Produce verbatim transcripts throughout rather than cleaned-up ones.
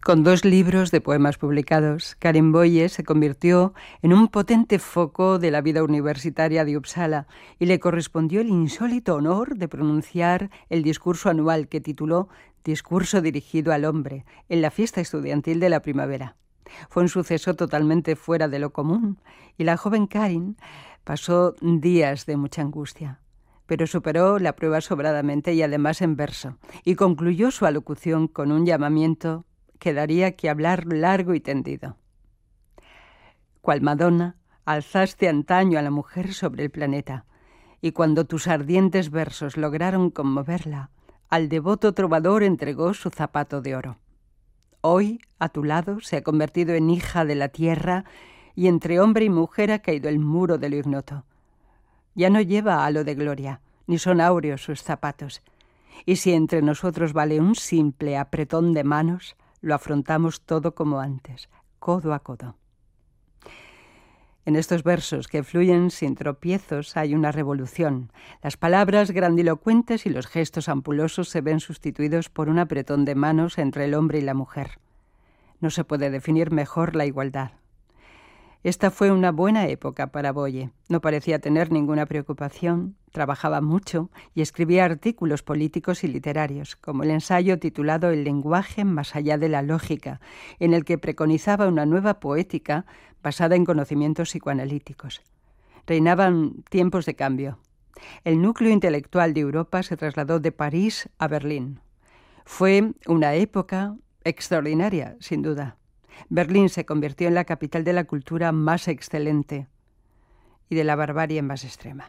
Con dos libros de poemas publicados, Karin Boye se convirtió en un potente foco de la vida universitaria de Uppsala y le correspondió el insólito honor de pronunciar el discurso anual que tituló Discurso dirigido al hombre en la fiesta estudiantil de la primavera. Fue un suceso totalmente fuera de lo común y la joven Karin pasó días de mucha angustia, pero superó la prueba sobradamente y además en verso, y concluyó su alocución con un llamamiento que daría que hablar largo y tendido. Cual Madonna, alzaste antaño a la mujer sobre el planeta, y cuando tus ardientes versos lograron conmoverla, al devoto trovador entregó su zapato de oro. Hoy, a tu lado, se ha convertido en hija de la tierra, y entre hombre y mujer ha caído el muro de lo ignoto. Ya no lleva halo de gloria, ni son áureos sus zapatos, y si entre nosotros vale un simple apretón de manos, lo afrontamos todo como antes, codo a codo. En estos versos que fluyen sin tropiezos hay una revolución. Las palabras grandilocuentes y los gestos ampulosos se ven sustituidos por un apretón de manos entre el hombre y la mujer. No se puede definir mejor la igualdad. Esta fue una buena época para Boye. No parecía tener ninguna preocupación, trabajaba mucho y escribía artículos políticos y literarios, como el ensayo titulado El lenguaje más allá de la lógica, en el que preconizaba una nueva poética basada en conocimientos psicoanalíticos. Reinaban tiempos de cambio. El núcleo intelectual de Europa se trasladó de París a Berlín. Fue una época extraordinaria, sin duda. Berlín se convirtió en la capital de la cultura más excelente y de la barbarie más extrema.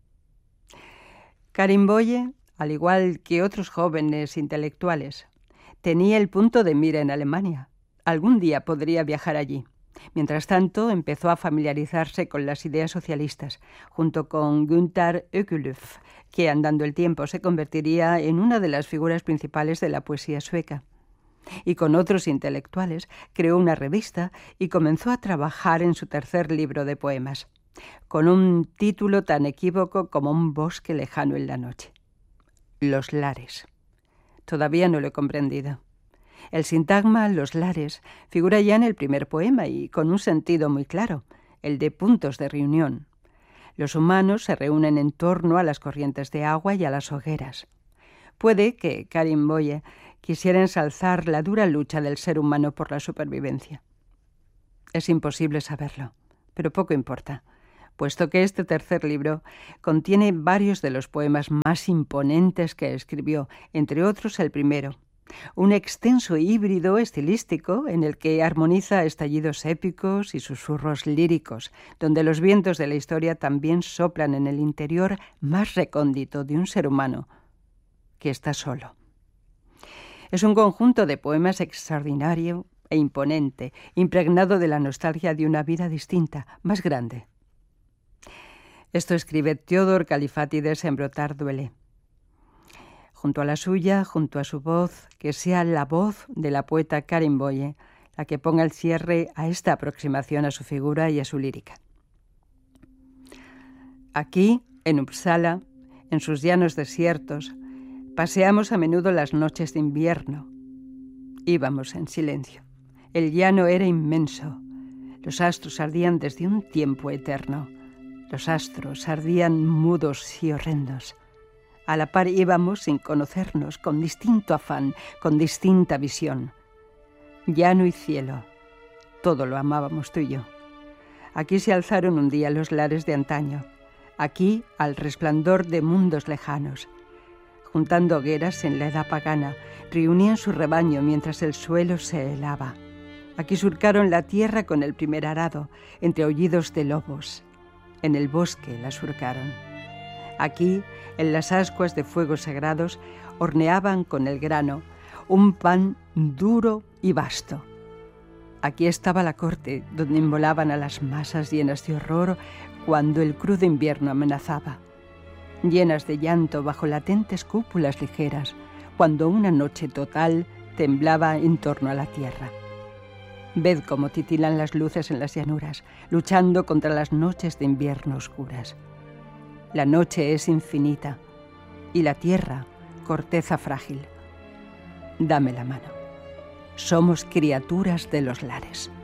Karin Boye, al igual que otros jóvenes intelectuales, tenía el punto de mira en Alemania. Algún día podría viajar allí. Mientras tanto, empezó a familiarizarse con las ideas socialistas, junto con Günther Oekelöf, que andando el tiempo se convertiría en una de las figuras principales de la poesía sueca. Y con otros intelectuales creó una revista y comenzó a trabajar en su tercer libro de poemas, con un título tan equívoco como Un bosque lejano en la noche. Los lares. Todavía no lo he comprendido. El sintagma Los lares figura ya en el primer poema y con un sentido muy claro, el de puntos de reunión. Los humanos se reúnen en torno a las corrientes de agua y a las hogueras. Puede que Karin Boye quisiera ensalzar la dura lucha del ser humano por la supervivencia. Es imposible saberlo, pero poco importa, puesto que este tercer libro contiene varios de los poemas más imponentes que escribió, entre otros el primero, un extenso híbrido estilístico en el que armoniza estallidos épicos y susurros líricos, donde los vientos de la historia también soplan en el interior más recóndito de un ser humano que está solo. Es un conjunto de poemas extraordinario e imponente, impregnado de la nostalgia de una vida distinta, más grande. Esto escribe Theodor Kalifatides en Brotar duele. Junto a la suya, junto a su voz, que sea la voz de la poeta Karin Boye la que ponga el cierre a esta aproximación a su figura y a su lírica. Aquí, en Uppsala, en sus llanos desiertos, paseamos a menudo las noches de invierno. Íbamos en silencio. El llano era inmenso. Los astros ardían desde un tiempo eterno. Los astros ardían mudos y horrendos. A la par íbamos sin conocernos, con distinto afán, con distinta visión. Llano y cielo, todo lo amábamos tú y yo. Aquí se alzaron un día los lares de antaño. Aquí, al resplandor de mundos lejanos. Juntando hogueras en la edad pagana, reunían su rebaño mientras el suelo se helaba. Aquí surcaron la tierra con el primer arado, entre aullidos de lobos. En el bosque la surcaron. Aquí, en las ascuas de fuegos sagrados, horneaban con el grano un pan duro y vasto. Aquí estaba la corte, donde inmolaban a las masas llenas de horror cuando el crudo invierno amenazaba. Llenas de llanto bajo latentes cúpulas ligeras, cuando una noche total temblaba en torno a la tierra. Ved cómo titilan las luces en las llanuras, luchando contra las noches de invierno oscuras. La noche es infinita y la tierra, corteza frágil. Dame la mano. somos criaturas de los lares.